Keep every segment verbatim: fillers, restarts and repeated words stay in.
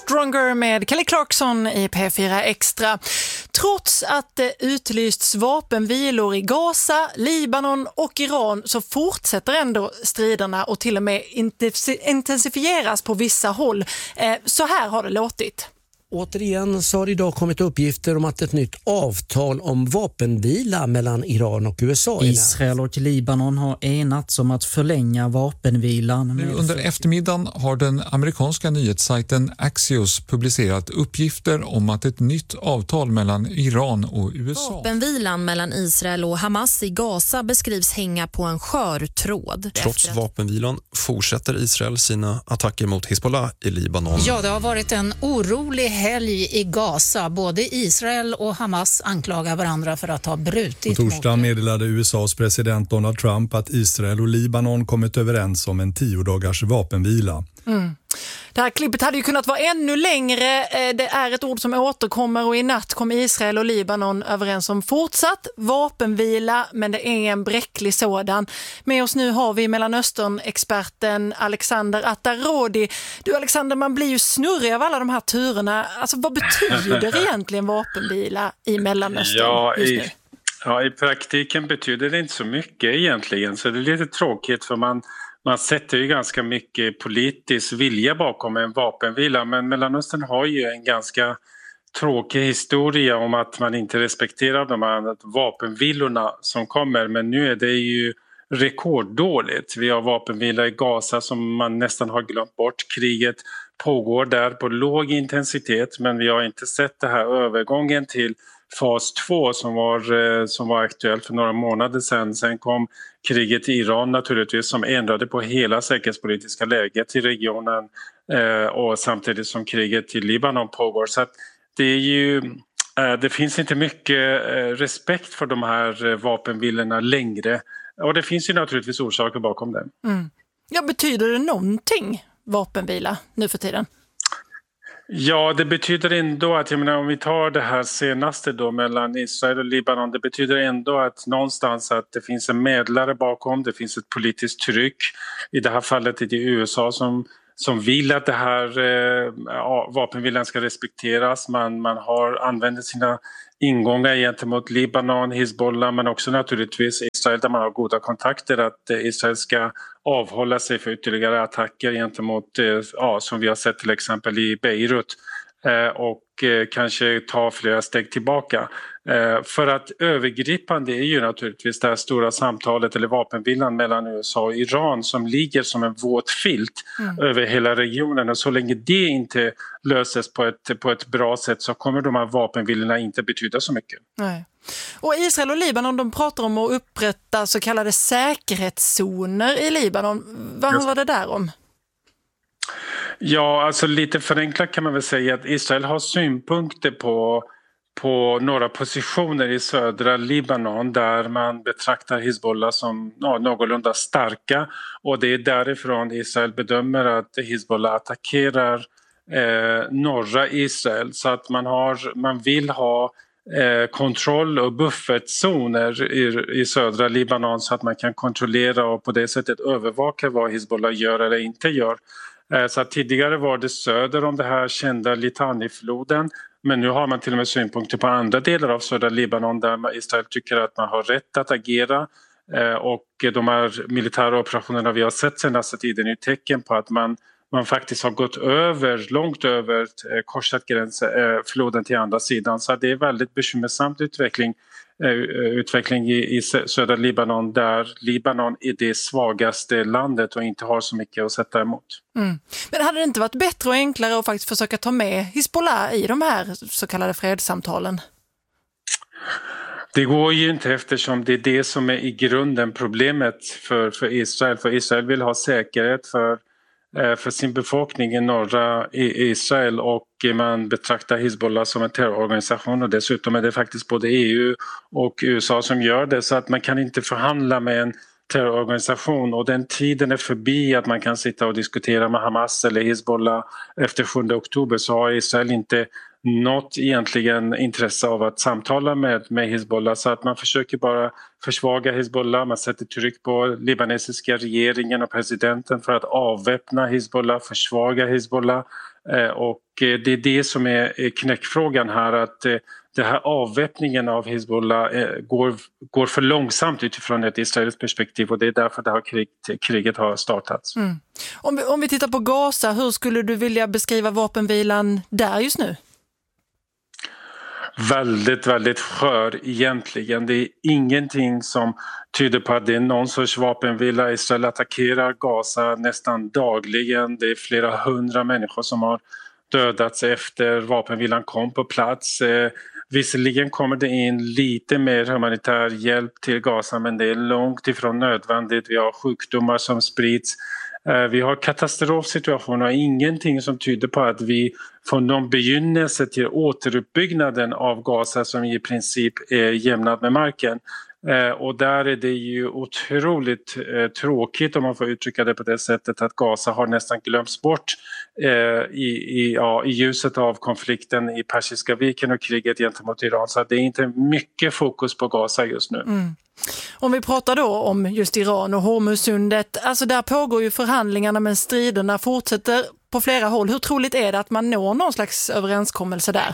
Stronger med Kelly Clarkson i P fyra Extra. Trots att det utlysts vapenvilor i Gaza, Libanon och Iran så fortsätter ändå striderna och till och med intensifieras på vissa håll. Så här har det låtit. Återigen så har det idag kommit uppgifter om att ett nytt avtal om vapenvila mellan Iran och U S A. Israel och Libanon har enats om att förlänga vapenvilan. Nu under eftermiddagen har den amerikanska nyhetssajten Axios publicerat uppgifter om att ett nytt avtal mellan Iran och U S A. Vapenvilan mellan Israel och Hamas i Gaza beskrivs hänga på en skör tråd. Trots vapenvilan fortsätter Israel sina attacker mot Hezbollah i Libanon. Ja, det har varit en orolig helg i Gaza. Både Israel och Hamas anklagar varandra för att ha brutit. På torsdag meddelade U S A:s president Donald Trump att Israel och Libanon kommit överens om en tio dagars vapenvila. Mm. Det här klippet hade ju kunnat vara ännu längre. Det är ett ord som återkommer och i natt kom Israel och Libanon överens om fortsatt vapenvila, men det är en bräcklig sådan. Med oss nu har vi Mellanöstern-experten Alexander Attarodi. Du Alexander, man blir ju snurrig av alla de här turerna. Alltså vad betyder egentligen vapenvila i Mellanöstern ja, just nu? I, ja, i praktiken betyder det inte så mycket egentligen, så det är lite tråkigt för man Man sätter ju ganska mycket politisk vilja bakom en vapenvila, men Mellanöstern har ju en ganska tråkig historia om att man inte respekterar de här vapenvilorna som kommer, men nu är det ju rekorddåligt. Vi har vapenvila i Gaza som man nästan har glömt bort. Kriget pågår där på låg intensitet, men vi har inte sett det här övergången till fas två som var, som var aktuell för några månader sedan. Sen kom kriget i Iran naturligtvis som ändrade på hela säkerhetspolitiska läget i regionen eh, och samtidigt som kriget i Libanon pågår. Så att det är ju, eh, det finns inte mycket eh, respekt för de här eh, vapenvilorna längre, och det finns ju naturligtvis orsaker bakom det. Mm. Ja, betyder det någonting vapenvila nu för tiden? Ja, det betyder ändå att, jag menar, om vi tar det här senaste då mellan Israel och Libanon, det betyder ändå att någonstans att det finns en medlare bakom, det finns ett politiskt tryck. I det här fallet är det U S A som, som vill att det här eh, vapenvilan ska respekteras. Man, man har använt sina ingångar gentemot Libanon, Hezbollah, men också naturligtvis Israel där man har goda kontakter, att Israel ska avhålla sig för ytterligare attacker gentemot, ja, som vi har sett till exempel i Beirut, och kanske ta flera steg tillbaka. För att övergripande är ju naturligtvis det här stora samtalet eller vapenvilan mellan U S A och Iran som ligger som en våt filt mm. över hela regionen, och så länge det inte löses på ett, på ett bra sätt så kommer de här vapenvilorna inte betyda så mycket. Nej. Och Israel och Libanon, de pratar om att upprätta så kallade säkerhetszoner i Libanon. Vad handlar det där om? Ja, alltså lite förenklat kan man väl säga att Israel har synpunkter på, på några positioner i södra Libanon där man betraktar Hezbollah som ja, någorlunda starka, och det är därifrån Israel bedömer att Hezbollah attackerar eh, norra Israel, så att man, har, man vill ha eh, kontroll och buffertzoner i, i södra Libanon så att man kan kontrollera och på det sättet övervaka vad Hezbollah gör eller inte gör. Så tidigare var det söder om det här kända Litani-floden, men nu har man till och med synpunkter på andra delar av södra Libanon där Israel tycker att man har rätt att agera, och de här militära operationerna vi har sett senaste tiden är tecken på att man, man faktiskt har gått över, långt över, korsat gränsen, floden till andra sidan, så det är väldigt bekymmersamt utveckling utveckling i, i södra Libanon, där Libanon är det svagaste landet och inte har så mycket att sätta emot. Mm. Men hade det inte varit bättre och enklare att faktiskt försöka ta med Hezbollah i de här så kallade fredssamtalen? Det går ju inte, eftersom det är det som är i grunden problemet för, för Israel. För Israel vill ha säkerhet för för sin befolkning i norra Israel, och man betraktar Hezbollah som en terrororganisation, och dessutom är det faktiskt både E U och U S A som gör det, så att man kan inte förhandla med en terrororganisation, och den tiden är förbi att man kan sitta och diskutera med Hamas eller Hezbollah. Efter sjunde oktober så har Israel inte något egentligen intresse av att samtala med, med Hizbollah, så att man försöker bara försvaga Hizbollah. Man sätter tryck på libanesiska regeringen och presidenten för att avväpna Hizbollah, försvaga Hizbollah, och det är det som är knäckfrågan här, att det här avväpningen av Hizbollah går, går för långsamt utifrån ett israeliskt perspektiv, och det är därför det här krig, kriget har startats. Mm. Om, vi, om vi tittar på Gaza, hur skulle du vilja beskriva vapenvilan där just nu? Väldigt, väldigt skör egentligen. Det är ingenting som tyder på att det är någon sorts vapenvila. Israel attackerar Gaza nästan dagligen. Det är flera hundra människor som har dödats efter vapenvilan kom på plats. Eh, visserligen kommer det in lite mer humanitär hjälp till Gaza, men det är långt ifrån nödvändigt. Vi har sjukdomar som sprids. Vi har katastrofsituationer och ingenting som tyder på att vi får någon begynnelse till återuppbyggnaden av Gaza som i princip är jämnad med marken. Och där är det ju otroligt tråkigt, om man får uttrycka det på det sättet, att Gaza har nästan glömts bort i, i, ja, i ljuset av konflikten i Persiska viken och kriget gentemot Iran. Så det är inte mycket fokus på Gaza just nu. Mm. Om vi pratar då om just Iran och Hormuzsundet, alltså där pågår ju förhandlingarna, men striderna fortsätter på flera håll. Hur troligt är det att man når någon slags överenskommelse där?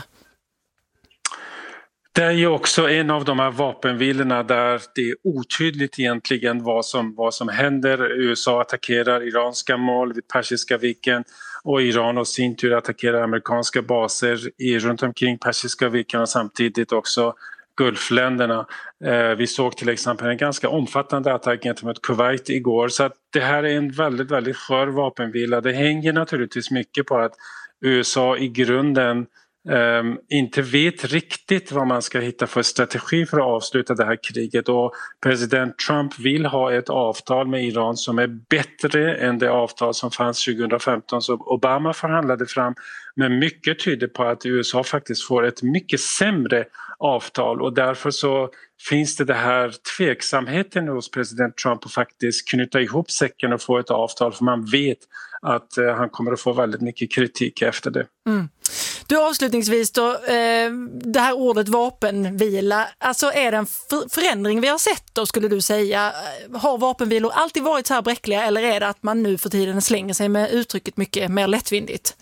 Det är ju också en av de här vapenvilorna där det är otydligt egentligen vad som, vad som händer. U S A attackerar iranska mål vid Persiska viken, och Iran och sin tur attackerar amerikanska baser i, runt omkring Persiska viken, och samtidigt också Gulfländerna. Eh, vi såg till exempel en ganska omfattande attack gentemot Kuwait igår, så att det här är en väldigt, väldigt skör vapenvila. Det hänger naturligtvis mycket på att U S A i grunden Um, inte vet riktigt vad man ska hitta för strategi för att avsluta det här kriget, och president Trump vill ha ett avtal med Iran som är bättre än det avtal som fanns tjugohundrafemton som Obama förhandlade fram, men mycket tyder på att U S A faktiskt får ett mycket sämre avtal, och därför så finns det det här tveksamheten hos president Trump att faktiskt knyta ihop säcken och få ett avtal, för man vet att uh, han kommer att få väldigt mycket kritik efter det. Mm. Du, avslutningsvis då, eh, det här ordet vapenvila, alltså är det en för- förändring vi har sett då, skulle du säga? Har vapenvilor alltid varit så här bräckliga, eller är det att man nu för tiden slänger sig med uttrycket mycket mer lättvindigt?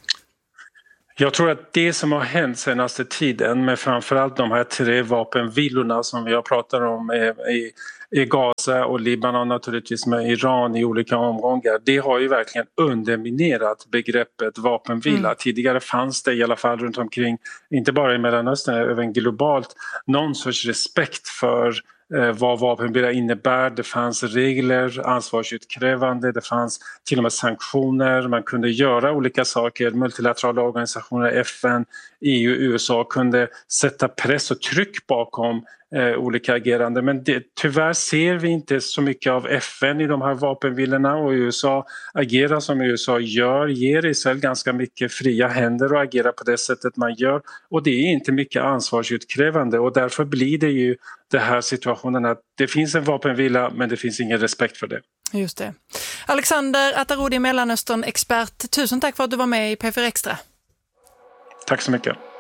Jag tror att det som har hänt senaste tiden, med framförallt de här tre vapenvilorna som vi har pratat om i, i Gaza och Libanon, naturligtvis med Iran i olika omgångar, det har ju verkligen underminerat begreppet vapenvila. Mm. Tidigare fanns det i alla fall runt omkring, inte bara i Mellanöstern, även globalt, någon sorts respekt för vad vapenvila innebär. Det fanns regler, ansvarsutkrävande, det fanns till och med sanktioner, man kunde göra olika saker, multilaterala organisationer, F N, E U, U S A kunde sätta press och tryck bakom eh, olika agerande, men det, tyvärr ser vi inte så mycket av F N i de här vapenvilorna, och U S A agerar som U S A gör, ger Israel ganska mycket fria händer och agerar på det sättet man gör, och det är inte mycket ansvarsutkrävande, och därför blir det ju det här situationen att det finns en vapenvila, men det finns ingen respekt för det. Just det. Alexander Atarodi, Mellanöstern-expert, tusen tack för att du var med i P fyra Extra. Tack så mycket.